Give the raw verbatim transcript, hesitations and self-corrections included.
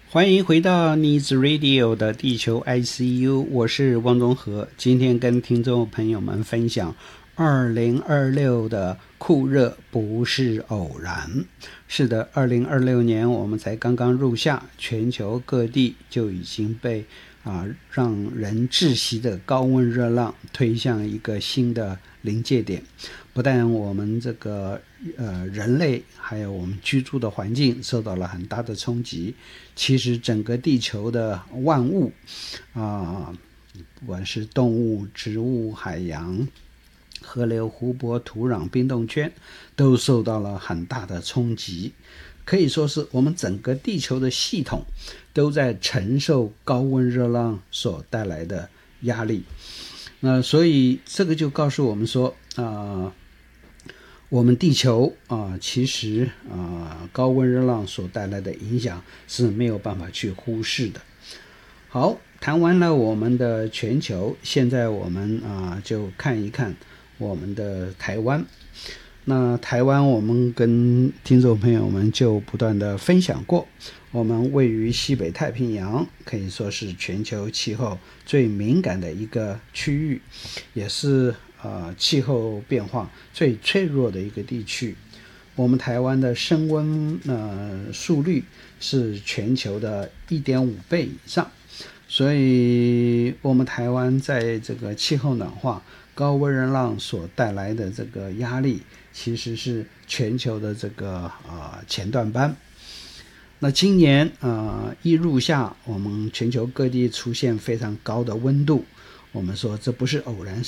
欢迎回到 Needs Radio 的地球 I C U， 我是汪中和。今天跟听众朋友们分享二零二六的酷热不是偶然。是的，二零二六年我们才刚刚入夏，全球各地就已经被啊让人窒息的高温热浪推向一个新的临界点。不但我们这个呃人类还有我们居住的环境受到了很大的冲击，其实整个地球的万物啊、呃，不管是动物、植物、海洋、河流、湖泊、土壤、冰冻圈，都受到了很大的冲击。可以说是我们整个地球的系统都在承受高温热浪所带来的压力。那所以这个就告诉我们说啊、呃，我们地球啊、呃，其实啊、呃，高温热浪所带来的影响是没有办法去忽视的。好，谈完了我们的全球，现在我们啊、呃、就看一看我们的台湾。那台湾我们跟听众朋友们就不断的分享过，我们位于西北太平洋，可以说是全球气候最敏感的一个区域，也是呃气候变化最脆弱的一个地区。我们台湾的升温呃速率是全球的 一点五 倍以上，所以我们台湾在这个气候暖化、高温热浪所带来的这个压力，其实是全球的这个呃前段班。那今年呃一入夏，我们全球各地出现非常高的温度，我们说这不是偶然